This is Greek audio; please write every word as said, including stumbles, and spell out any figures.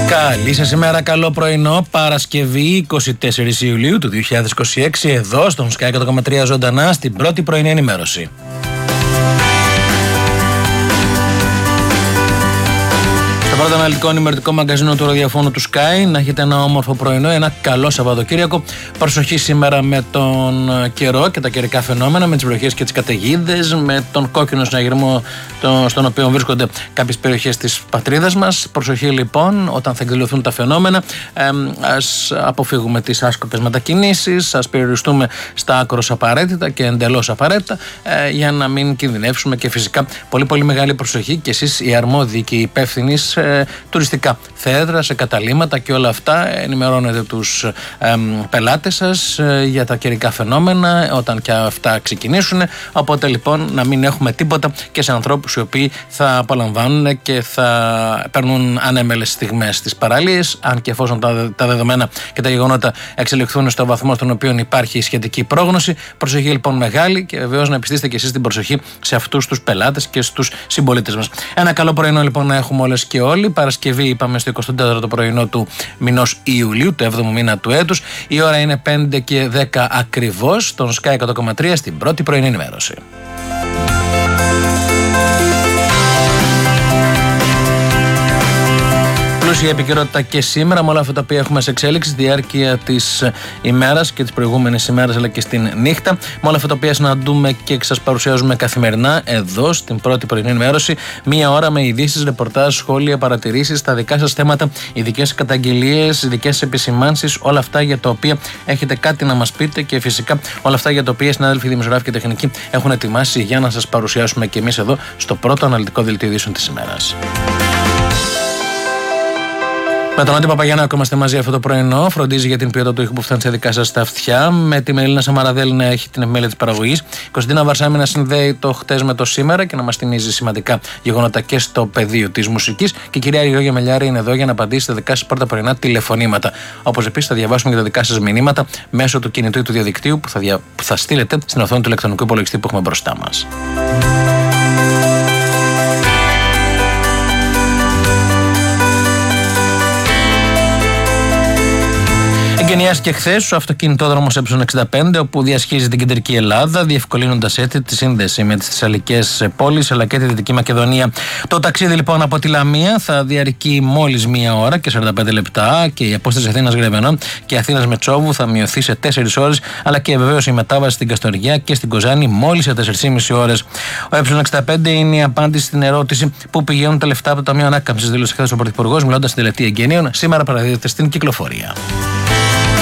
Καλή σας ημέρα, καλό πρωινό. Παρασκευή εικοστή τέταρτη Ιουλίου του δύο χιλιάδες είκοσι έξι, εδώ στον Sky εκατό κόμμα τρία ζωντανά, στην πρώτη πρωινή ενημέρωση. Στο πρώτο αναλυτικό ενημερωτικό μαγκαζίνο του ραδιοφώνου του Sky, να έχετε ένα όμορφο πρωινό, ένα καλό Σαββατοκύριακο. Προσοχή σήμερα με τον καιρό και τα καιρικά φαινόμενα, με τις βροχές και τις καταιγίδες, με τον κόκκινο συναγερμό στον οποίο βρίσκονται κάποιες περιοχές της πατρίδας μας. Προσοχή λοιπόν όταν θα εκδηλωθούν τα φαινόμενα. Ε, ας αποφύγουμε τις άσκοπες μετακινήσεις, ας περιοριστούμε στα άκρως απαραίτητα και εντελώς απαραίτητα, ε, για να μην κινδυνεύσουμε, και φυσικά πολύ πολύ μεγάλη προσοχή και εσείς οι αρμόδιοι και οι υπεύθυνοι σε τουριστικά θέατρα, σε καταλύματα και όλα αυτά. Ενημερώνετε τους ε, πελάτες σας ε, για τα καιρικά φαινόμενα όταν και αυτά ξεκινήσουν. Οπότε λοιπόν να μην έχουμε τίποτα και σε ανθρώπους οι οποίοι θα απολαμβάνουν και θα παίρνουν ανέμελες στιγμές στις παραλίες, αν και εφόσον τα, τα δεδομένα και τα γεγονότα εξελιχθούν στο βαθμό στον οποίο υπάρχει σχετική πρόγνωση. Προσοχή λοιπόν μεγάλη, και βεβαίως να επιστήσετε και εσείς την προσοχή σε αυτούς τους πελάτες και στους συμπολίτες μας. Ένα καλό πρωινό λοιπόν να έχουμε όλες και όλοι. Παρασκευή, είπαμε, στο εικοστό τέταρτο πρωινό του μηνός Ιουλίου, το έβδομο μήνα του έτους. Η ώρα είναι πέντε και δέκα ακριβώς, στον Sky εκατό κόμμα τρία, στην πρώτη πρωινή ενημέρωση. Η επικαιρότητα και σήμερα, με όλα αυτά τα οποία έχουμε σε εξέλιξη στη διάρκεια της ημέρας και της προηγούμενης ημέρας, αλλά και στην νύχτα, με όλα αυτά τα οποία συναντούμε και σας παρουσιάζουμε καθημερινά εδώ στην πρώτη πρωινή ενημέρωση. Μία ώρα με ειδήσεις, ρεπορτάζ, σχόλια, παρατηρήσεις, τα δικά σας θέματα, ειδικές καταγγελίες, ειδικές επισημάνσεις, όλα αυτά για τα οποία έχετε κάτι να μας πείτε, και φυσικά όλα αυτά για τα οποία οι συνάδελφοι δημοσιογράφοι και τεχνικοί έχουν ετοιμάσει για να σας παρουσιάσουμε και εμείς εδώ στο πρώτο αναλυτικό δελτίο ειδήσεων της ημέρας. Με τον Άντρη Παπαγιαννάκο είμαστε μαζί αυτό το πρωινό. Φροντίζει για την ποιότητα του ήχου που φτάνει σε δικά σας τα αυτιά. Με τη Μελίνα Σαμαραδέλη να έχει την επιμέλεια της παραγωγής. Κωνσταντίνα Βαρσάμι να συνδέει το χτες με το σήμερα και να μας θυμίζει σημαντικά γεγονότα και στο πεδίο της μουσικής. Και η κυρία Γιώργια Μελιάρη είναι εδώ για να απαντήσει στα δικά σας πρώτα πρωινά τηλεφωνήματα. Όπως επίσης θα διαβάσουμε και τα δικά σας μηνύματα μέσω του κινητού ή του διαδικτύου που θα, δια... που θα στείλετε στην οθόνη του ηλεκτρονικού υπολογιστή που έχουμε μπροστά μας. Εγκαινιάστηκε χθες ο αυτοκινητόδρομος Ε εξήντα πέντε, όπου διασχίζει την κεντρική Ελλάδα, διευκολύνοντας έτσι τη σύνδεση με τις θεσσαλικές πόλεις αλλά και τη Δυτική Μακεδονία. Το ταξίδι λοιπόν από τη Λαμία θα διαρκεί μόλις μία ώρα και σαράντα πέντε λεπτά, και η απόσταση Αθήνας Γρεβενών και Αθήνας Μετσόβου θα μειωθεί σε τέσσερις ώρες, αλλά και βεβαίως η μετάβαση στην Καστοριά και στην Κοζάνη μόλις σε τέσσερις και μισή ώρες. Ο Ε εξήντα πέντε είναι η απάντηση στην ερώτηση πού πηγαίνουν τα λεφτά από το Ταμείο Ανάκαμψης, δήλωσε χθες ο Πρωθυπουργός, μιλώντας στην τελετή εγγενείων. Σήμερα παραδίδεται στην κυκλοφορία.